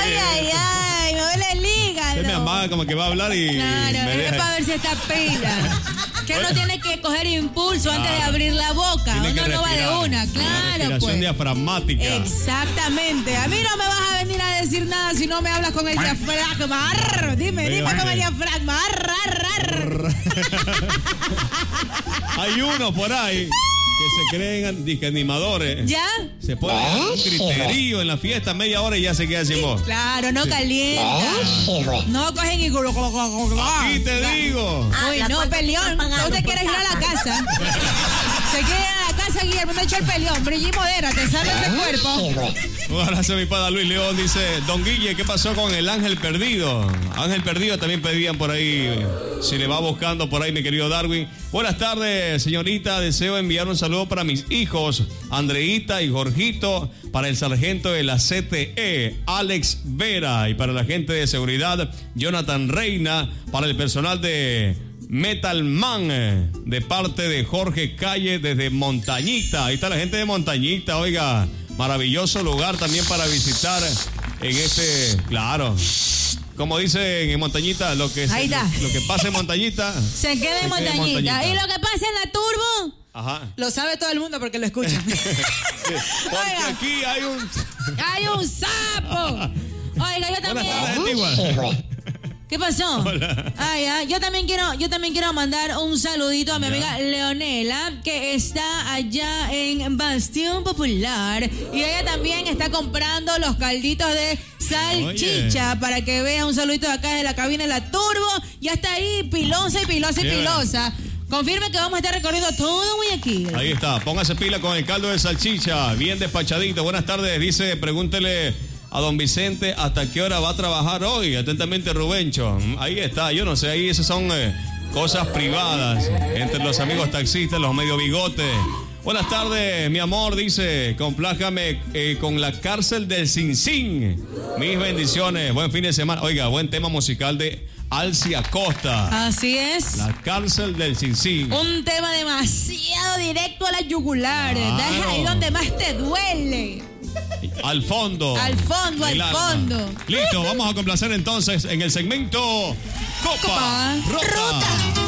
Ay, me duele el hígado. Usted me amaga como que va a hablar y... Claro, es para ver si está pila. Que uno tiene que coger impulso antes de abrir la boca. Uno no va de una, claro. Respiración diafragmática. Exactamente. A mí no me vas a venir a decir nada si no me hablas con el diafragma. Dime con el diafragma. Hay uno por ahí que se creen animadores. ¿Ya? Se pone un criterio en la fiesta, media hora y ya se queda sin voz. Claro, no calienta. No cogen y... Aquí te digo. Uy, no, peleón. Usted quiere ir a la casa. Se quiere ir a la casa, Guillermo. No ha hecho el peleón. Brillí, modérate. Salve ese cuerpo. Un abrazo a mi padre Luis León. Dice, Don Guille, ¿qué pasó con el ángel perdido? Ángel perdido también pedían por ahí. Si le va buscando por ahí, mi querido Darwin. Buenas tardes, señorita. Deseo enviar un saludo para mis hijos, Andreita y Jorgito, para el sargento de la CTE, Alex Vera, y para la gente de seguridad, Jonathan Reina, para el personal de Metal Man, de parte de Jorge Calle desde Montañita. Ahí está la gente de Montañita, oiga, maravilloso lugar también para visitar en este, claro. Como dicen en Montañita, lo que pasa en Montañita se queda en Montañita. Y lo que pasa en la Turbo, ajá, lo sabe todo el mundo porque lo escucha. Porque aquí hay un sapo. Oiga, yo también. ¿Qué pasó? Hola. Yo también quiero mandar un saludito a mi amiga Leonela, que está allá en Bastión Popular, y ella también está comprando los calditos de salchicha. Oye, para que vea. Un saludito de acá de la cabina de la Turbo. Ya está ahí, pilosa. Confirme que vamos a estar recorriendo todo Guayaquil. Ahí está, póngase pila con el caldo de salchicha, bien despachadito. Buenas tardes, dice, pregúntele a don Vicente hasta qué hora va a trabajar hoy. Atentamente, Rubencho. Ahí está, yo no sé, ahí esas son cosas privadas entre los amigos taxistas, los medio bigotes. Buenas tardes, mi amor, dice, complájame con la cárcel del Sin Sin. Mis bendiciones, buen fin de semana. Oiga, buen tema musical de Alcia Costa. Así es. La cárcel del Sin Sin. Un tema demasiado directo a la yugular. Claro. Deja ahí donde más te duele. Al fondo. Al fondo. Listo, vamos a complacer entonces en el segmento Copa Rota.